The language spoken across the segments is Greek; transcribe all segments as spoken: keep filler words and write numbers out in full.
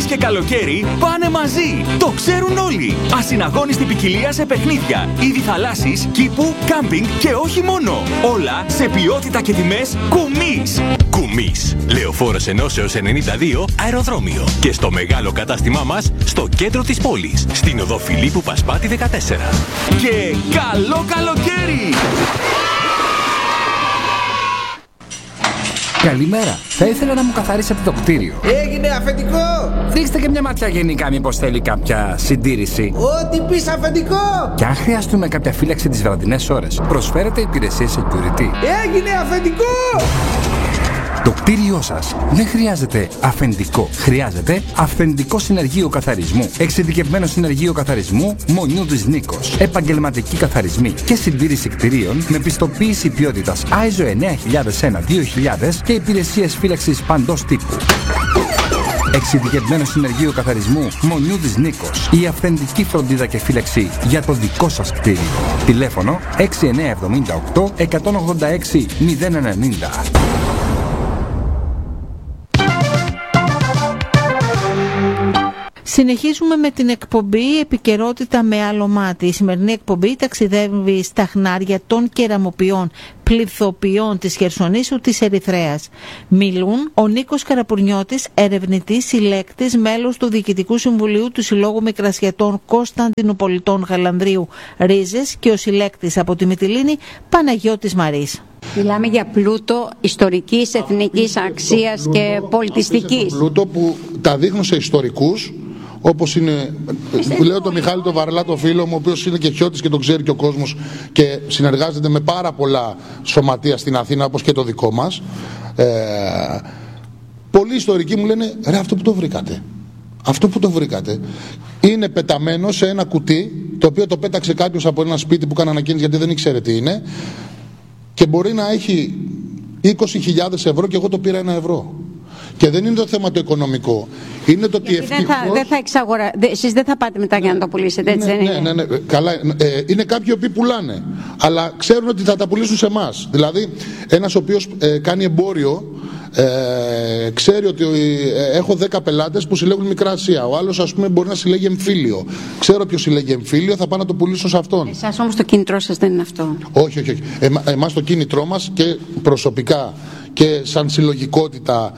και καλοκαίρι πάνε μαζί. Το ξέρουν όλοι. Ασυναγώνιστη ποικιλία σε παιχνίδια, είδη θαλάσσης, κήπου, κάμπινγκ και όχι μόνο. Όλα σε ποιότητα και τιμές Κουμής. Κουμής. Λεωφόρος Ενώσεως ενενήντα δύο αεροδρόμιο. Και στο μεγάλο κατάστημά μας στο κέντρο της πόλης. Στην οδό Φιλίππου Πασπάτη δεκατέσσερα. Και καλό καλοκαίρι! Καλημέρα. Θα ήθελα να μου καθαρίσετε το κτίριο. Έγινε αφεντικό! Ρίξτε και μια ματιά γενικά, μήπως θέλει κάποια συντήρηση. Ό,τι πεις αφεντικό! Και αν χρειαστούμε κάποια φύλαξη τις βραδινές ώρες, προσφέρετε υπηρεσίες security. Έγινε αφεντικό! Το κτίριό σας δεν χρειάζεται αφεντικό. Χρειάζεται αυθεντικό συνεργείο καθαρισμού. Εξειδικευμένο συνεργείο καθαρισμού Μονιούδης Νίκος. Επαγγελματικοί καθαρισμοί και συντήρηση κτιρίων με πιστοποίηση ποιότητας άι ες ο εννιά χιλιάδες ένα δύο χιλιάδες και υπηρεσίες φύλαξης παντός τύπου. Εξειδικευμένο συνεργείο καθαρισμού Μονιούδης Νίκος. Η αυθεντική φροντίδα και φύλαξη για το δικό σας κτίριο. Τηλέφωνο έξι εννιά εβδομήντα οκτώ εκατόν ογδόντα έξι μηδέν ενενήντα. Συνεχίζουμε με την εκπομπή Επικαιρότητα με άλλο μάτι. Η σημερινή εκπομπή ταξιδεύει στα χνάρια των κεραμοποιών πληθοποιών της Χερσονήσου της Ερυθρέας. Μιλούν ο Νίκος Καραπουρνιώτης, ερευνητής, συλλέκτης, μέλος του Διοικητικού Συμβουλίου του Συλλόγου Μικρασιατών Κωνσταντινουπολιτών Γαλανδρίου Ρίζες και ο συλλέκτης από τη Μυτιλήνη Παναγιώτης Μαρής. Μιλάμε για πλούτο ιστορικής, εθνικής αξίας πλούτο, και πολιτιστικής. Πλούτο που τα δείχνουν σε ιστορικούς, όπως είναι, λέω τον Μιχάλη τον Βαρλά, το φίλο μου, ο οποίος είναι και χιώτης και τον ξέρει και ο κόσμος και συνεργάζεται με πάρα πολλά σωματεία στην Αθήνα, όπως και το δικό μας. Ε, πολλοί ιστορικοί μου λένε, ρε, αυτό που το βρήκατε. Αυτό που το βρήκατε είναι πεταμένο σε ένα κουτί, το οποίο το πέταξε κάποιος από ένα σπίτι που έκανε ανακοίνηση γιατί δεν ήξερε τι είναι, και μπορεί να έχει είκοσι χιλιάδες ευρώ και εγώ το πήρα ένα ευρώ. Και δεν είναι το θέμα το οικονομικό. Είναι το ότι ευτυχώς... Δεν θα, δεν θα εξαγορα... Εσείς δεν θα πάτε μετά για να το πουλήσετε, έτσι ναι, δεν είναι? Ναι, ναι, ναι. Καλά, ε, είναι κάποιοι οποίοι πουλάνε, αλλά ξέρουν ότι θα τα πουλήσουν σε εμάς. Δηλαδή, ένας ο οποίος ε, κάνει εμπόριο, ε, ξέρει ότι ε, έχω δέκα πελάτες που συλλέγουν Μικρά Ασία. Ο άλλος, ας πούμε, μπορεί να συλλέγει εμφύλιο. Ξέρω ποιος συλλέγει εμφύλιο, θα πάω να το πουλήσω σε αυτόν. Εσάς όμως το κίνητρό σας δεν είναι αυτό. Όχι, όχι, όχι. Εμα, εμάς το κίνητρό μας και προσωπικά και σαν συλλογικότητα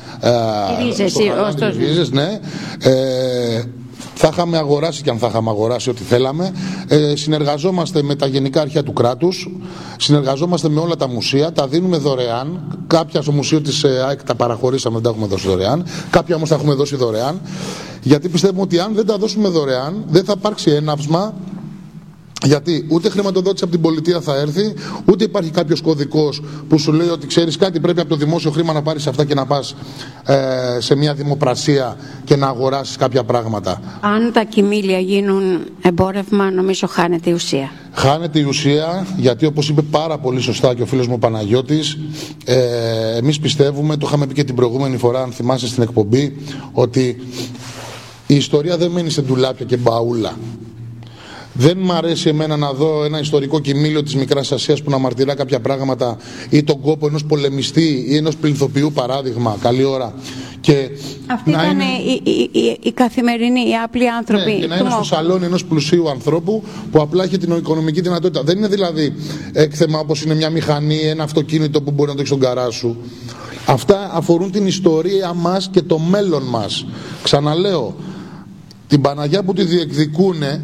οι ρίζες, ναι, ε, θα είχαμε αγοράσει και αν θα είχαμε αγοράσει ό,τι θέλαμε. Ε, συνεργαζόμαστε με τα γενικά αρχεία του κράτους, συνεργαζόμαστε με όλα τα μουσεία, τα δίνουμε δωρεάν. Κάποια στο μουσείο της ΑΕΚ τα παραχωρήσαμε, δεν τα έχουμε δώσει δωρεάν. Κάποια όμως τα έχουμε δώσει δωρεάν. Γιατί πιστεύουμε ότι αν δεν τα δώσουμε δωρεάν, δεν θα υπάρξει έναυσμα. Γιατί ούτε χρηματοδότηση από την πολιτεία θα έρθει, ούτε υπάρχει κάποιος κωδικός που σου λέει ότι ξέρεις κάτι, πρέπει από το δημόσιο χρήμα να πάρεις αυτά και να πας ε, σε μια δημοπρασία και να αγοράσεις κάποια πράγματα. Αν τα κοιμήλια γίνουν εμπόρευμα, νομίζω χάνεται η ουσία. Χάνεται η ουσία, γιατί όπως είπε πάρα πολύ σωστά και ο φίλος μου Παναγιώτης, ε, εμείς πιστεύουμε, το είχαμε πει και την προηγούμενη φορά, αν θυμάσαι στην εκπομπή, ότι η ιστορία δεν μένει σε ντουλάπια και μπαούλα. Δεν μ' αρέσει εμένα να δω ένα ιστορικό κοιμήλιο της Μικράς Ασίας που να μαρτυρά κάποια πράγματα ή τον κόπο ενός πολεμιστή ή ενός πληθοποιού, παράδειγμα, καλή ώρα. Και αυτοί ήταν είναι... οι, οι, οι, οι καθημερινοί, οι απλοί άνθρωποι. Ναι, και να είναι στο σαλόνι ενός πλουσίου ανθρώπου που απλά έχει την οικονομική δυνατότητα. Δεν είναι δηλαδή έκθεμα όπως είναι μια μηχανή, ένα αυτοκίνητο που μπορεί να το έχει στον καράζ σου. Αυτά αφορούν την ιστορία μας και το μέλλον μας. Ξαναλέω, την Παναγιά που τη διεκδικούνε,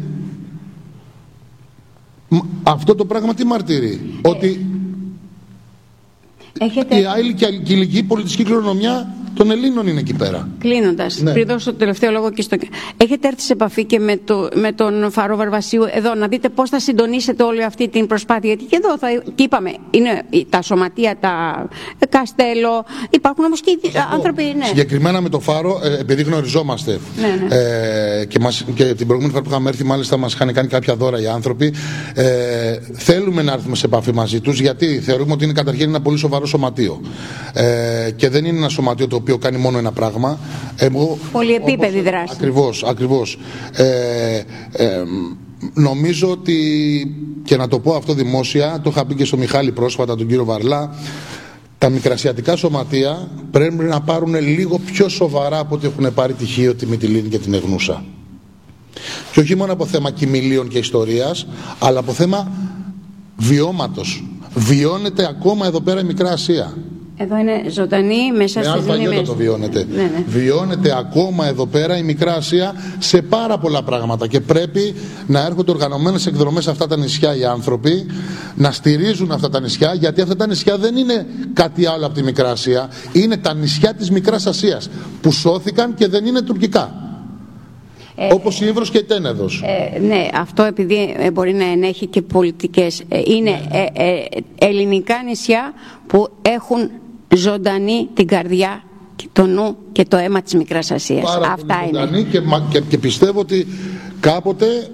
αυτό το πράγμα τι μαρτυρεί? Ε, ότι έχετε... η άειλη και η ηλική πολιτιστική κληρονομιά των Ελλήνων είναι εκεί πέρα. Κλείνοντας, ναι. Πριν δώσω το τελευταίο λόγο και στο... Έχετε έρθει σε επαφή και με, το, με τον Φαρό Βαρβασίου εδώ να δείτε πώς θα συντονίσετε όλη αυτή την προσπάθεια? Γιατί και εδώ θα... και είπαμε, είναι τα σωματεία, τα Καστέλο, υπάρχουν όμως και οι άνθρωποι. Ναι. Συγκεκριμένα με το Φάρο, ε, επειδή γνωριζόμαστε, ναι, ναι. Ε, και, μας, και την προηγούμενη φορά που είχαμε έρθει, μάλιστα μας είχαν κάνει κάποια δώρα οι άνθρωποι. Ε, θέλουμε να έρθουμε σε επαφή μαζί τους, γιατί θεωρούμε ότι είναι καταρχήν ένα πολύ σοβαρό σωματείο. Ε, και δεν είναι ένα σωματείο το οποίο κάνει μόνο ένα πράγμα. Εγώ, πολυεπίπεδη δράση. Ακριβώς, ακριβώς. Ε, ε, νομίζω ότι, και να το πω αυτό δημόσια, το είχα πει και στο Μιχάλη πρόσφατα, τον κύριο Βαρλά, τα μικρασιατικά σωματεία πρέπει να πάρουν λίγο πιο σοβαρά από ό,τι έχουν πάρει τη Χίο, τη Μυτιλήνη και την Εγνούσα. Και όχι μόνο από θέμα κοιμηλίων και ιστορίας, αλλά από θέμα βιώματος. Βιώνεται ακόμα εδώ πέρα η Μικρά Ασία. Εδώ είναι ζωντανή μέσα στις Με το βιώνεται. Ναι, ναι. Βιώνεται ακόμα εδώ πέρα η Μικρά Ασία σε πάρα πολλά πράγματα και πρέπει να έρχονται οργανωμένες εκδρομές σε αυτά τα νησιά οι άνθρωποι, να στηρίζουν αυτά τα νησιά, γιατί αυτά τα νησιά δεν είναι κάτι άλλο από τη Μικρά Ασία, είναι τα νησιά της Μικράς Ασίας που σώθηκαν και δεν είναι τουρκικά. Ε, όπως η Ύβρος και η Τένεδος. Ε, ναι, αυτό επειδή ε, μπορεί να ενέχει και πολιτικές. Ε, είναι ναι. ε, ε, ελληνικά νησιά που έχουν ζωντανή την καρδιά, το νου και το αίμα της Μικράς Ασίας. Πάρα Αυτά πολύ είναι. ζωντανή και, και, και πιστεύω ότι κάποτε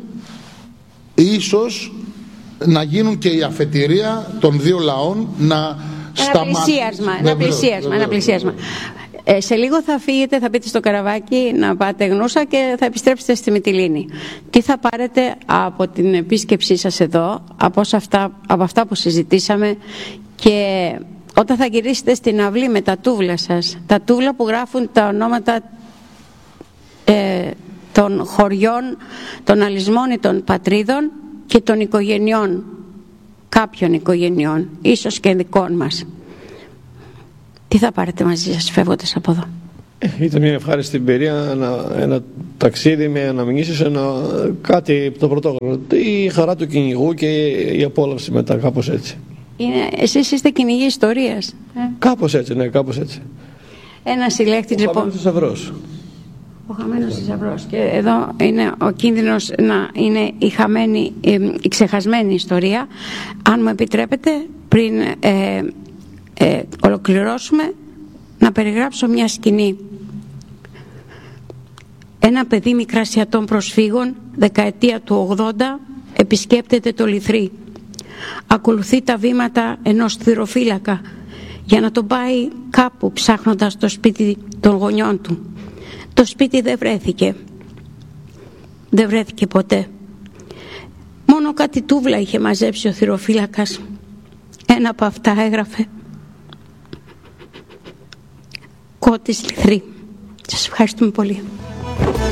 ίσως να γίνουν και η αφετηρία των δύο λαών να σταματήσει. Ένα πλησίασμα, ένα πλησίασμα. Ε, σε λίγο θα φύγετε, θα μπείτε στο καραβάκι να πάτε Γνούσα και θα επιστρέψετε στη Μυτιλήνη. Τι θα πάρετε από την επίσκεψή σας εδώ, από αυτά, από αυτά που συζητήσαμε, και όταν θα γυρίσετε στην αυλή με τα τούβλα σας, τα τούβλα που γράφουν τα ονόματα ε, των χωριών, των αλυσμών ή των πατρίδων και των οικογενειών, κάποιων οικογενειών, ίσως και δικών μας. Τι θα πάρετε μαζί σας φεύγοντας από εδώ? Ήταν μια ευχάριστη εμπειρία, ένα, ένα ταξίδι με αναμνήσεις, ένα, κάτι το πρωτόγνωρο. Η χαρά του κυνηγού και η απόλαυση μετά, κάπως έτσι. Είναι, εσείς είστε κυνηγοί ιστορίας. Ε? Κάπως έτσι, ναι, κάπως έτσι. Ένα συλλέκτη λοιπόν. Ο χαμένος θησαυρός. Ο χαμένος θησαυρός. Και εδώ είναι ο κίνδυνος να είναι η χαμένη, η ξεχασμένη ιστορία. Αν μου επιτρέπετε, πριν ε, ε, ολοκληρώσουμε, να περιγράψω μια σκηνή. Ένα παιδί μικρασιατών προσφύγων, δεκαετία του ογδόντα, επισκέπτεται το Λιθρί. Ακολουθεί τα βήματα ενός θυροφύλακα για να τον πάει κάπου ψάχνοντας το σπίτι των γονιών του. Το σπίτι δεν βρέθηκε. Δεν βρέθηκε ποτέ. Μόνο κάτι τούβλα είχε μαζέψει ο θυροφύλακας. Ένα από αυτά έγραφε «Κώτης Λιθρί». Σας ευχαριστούμε πολύ.